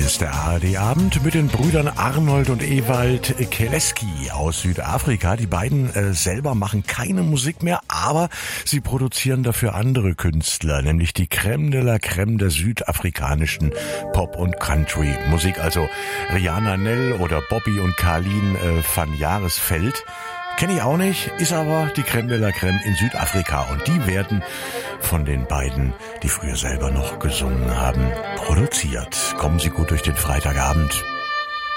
ist der ARD-Abend mit den Brüdern Arnold und Ewald Keleski aus Südafrika. Die beiden selber machen keine Musik mehr, aber sie produzieren dafür andere Künstler, nämlich die Crème de la Crème der südafrikanischen Pop- und Country-Musik. Also Rihanna Nel oder Bobby und Carlin van Jahresveld. Kenne ich auch nicht, ist aber die Crème de la Crème in Südafrika. Und die werden von den beiden, die früher selber noch gesungen haben, produziert. Kommen Sie gut durch den Freitagabend.